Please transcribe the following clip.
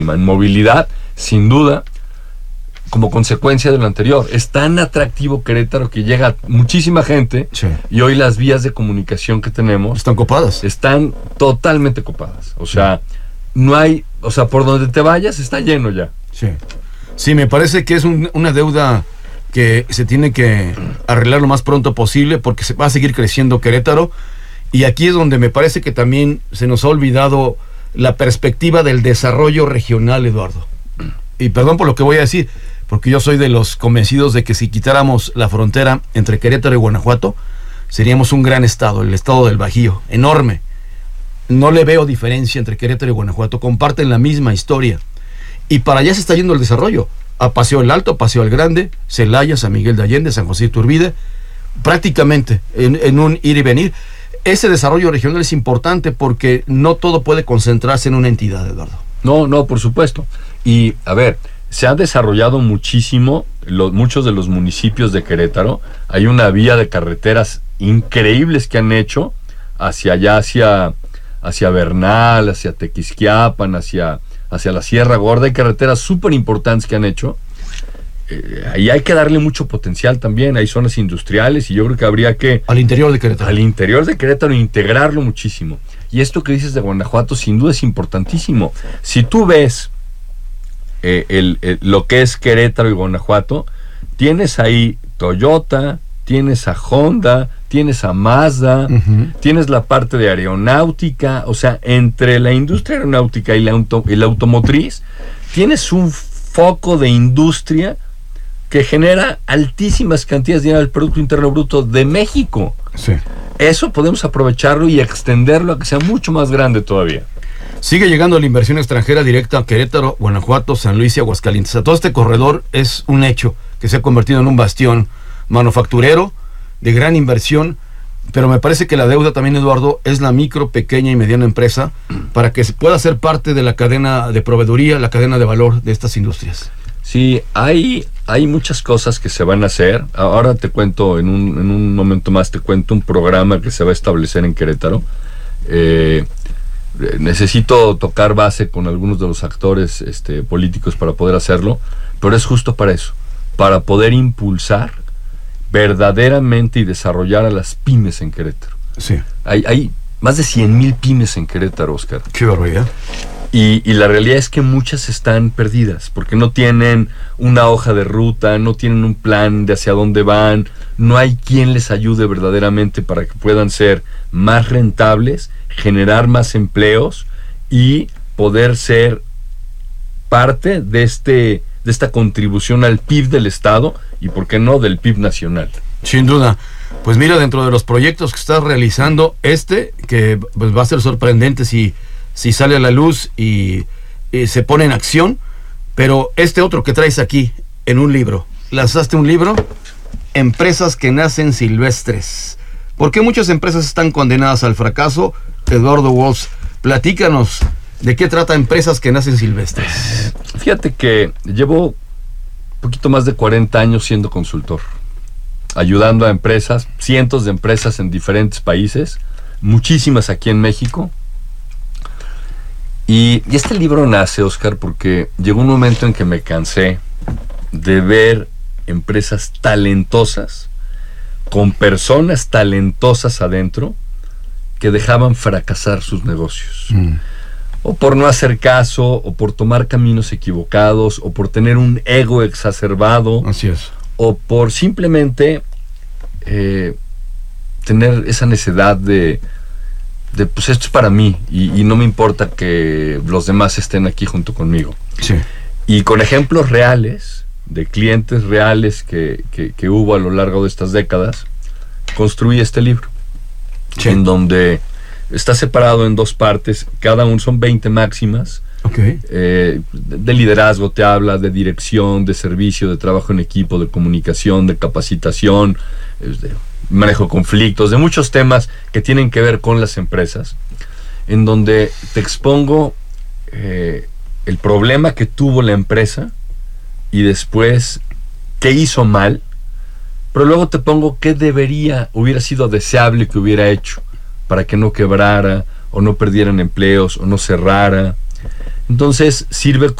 En movilidad, sin duda, como consecuencia de lo anterior. Es tan atractivo Querétaro que llega muchísima gente, Sí. y hoy las vías de comunicación que tenemos Están copadas. están totalmente copadas. O sea, no hay, o sea, por donde te vayas está lleno ya. Sí. Sí, me parece que es una deuda que se tiene que arreglar lo más pronto posible porque se va a seguir creciendo Querétaro. Y aquí es donde me parece que también se nos ha olvidado la perspectiva del desarrollo regional, Eduardo. Y perdón por lo que voy a decir, porque yo soy de los convencidos de que si quitáramos la frontera entre Querétaro y Guanajuato, seríamos un gran estado, el estado del Bajío, enorme. No le veo diferencia entre Querétaro y Guanajuato, comparten la misma historia. Y para allá se está yendo el desarrollo. A Paseo el Alto, Paseo el Grande, Celaya, San Miguel de Allende, San José de Iturbide, prácticamente en un ir y venir. Ese desarrollo regional es importante porque no todo puede concentrarse en una entidad, Eduardo. No, por supuesto. Y, a ver, se ha desarrollado muchísimo, muchos de los municipios de Querétaro. Hay una vía de carreteras increíbles que han hecho hacia allá, hacia Bernal, hacia Tequisquiapan, hacia la Sierra Gorda. Hay carreteras súper importantes que han hecho. Ahí hay que darle mucho potencial también. Hay zonas industriales y yo creo que habría que... Al interior de Querétaro. Al interior de Querétaro integrarlo muchísimo. Y esto que dices de Guanajuato sin duda es importantísimo. Si tú ves lo que es Querétaro y Guanajuato, tienes ahí Toyota, tienes a Honda, tienes a Mazda, tienes la parte de aeronáutica. O sea, entre la industria aeronáutica y la automotriz, tienes un foco de industria que genera altísimas cantidades de dinero del Producto Interno Bruto de México. Sí. Eso podemos aprovecharlo y extenderlo a que sea mucho más grande todavía. Sigue llegando la inversión extranjera directa a Querétaro, Guanajuato, San Luis y Aguascalientes. A todo este corredor es un hecho que se ha convertido en un bastión manufacturero de gran inversión, pero me parece que la deuda también, Eduardo, es la micro, pequeña y mediana empresa para que se pueda ser parte de la cadena de proveeduría, la cadena de valor de estas industrias. Sí, hay muchas cosas que se van a hacer. Ahora te cuento, en un momento más te cuento un programa que se va a establecer en Querétaro. Necesito tocar base con algunos de los actores políticos para poder hacerlo, pero es justo para eso, para poder impulsar verdaderamente y desarrollar a las pymes en Querétaro. Sí. Hay más de 100,000 pymes en Querétaro, Oscar. Qué barbaridad. Y la realidad es que muchas están perdidas porque no tienen una hoja de ruta, no tienen un plan de hacia dónde van, no hay quien les ayude verdaderamente para que puedan ser más rentables, generar más empleos y poder ser parte de esta contribución al PIB del Estado y, ¿por qué no?, del PIB nacional. Sin duda. Pues mira, dentro de los proyectos que estás realizando, que pues va a ser sorprendente si sale a la luz y se pone en acción, pero este otro que traes aquí en un libro, lanzaste un libro, Empresas que nacen silvestres. ¿Por qué muchas empresas están condenadas al fracaso? Eduardo Walsh, platícanos de qué trata Empresas que nacen silvestres. Fíjate que llevo un poquito más de 40 años siendo consultor, ayudando a empresas, cientos de empresas en diferentes países, muchísimas aquí en México. Y este libro nace, Oscar, porque llegó un momento en que me cansé de ver empresas talentosas, con personas talentosas adentro, que dejaban fracasar sus negocios. O por no hacer caso, o por tomar caminos equivocados, o por tener un ego exacerbado. Así es. O por simplemente tener esa necesidad de pues esto es para mí y no me importa que los demás estén aquí junto conmigo. Sí. Y con ejemplos reales, de clientes reales que hubo a lo largo de estas décadas, construí este libro. Sí. En donde está separado en dos partes, cada uno son 20 máximas. Okay. De liderazgo te habla, de dirección, de servicio, de trabajo en equipo, de comunicación, de capacitación, de manejo de conflictos, de muchos temas que tienen que ver con las empresas, en donde te expongo el problema que tuvo la empresa y después qué hizo mal, pero luego te pongo qué hubiera sido deseable que hubiera hecho para que no quebrara o no perdieran empleos o no cerrara. Entonces sirve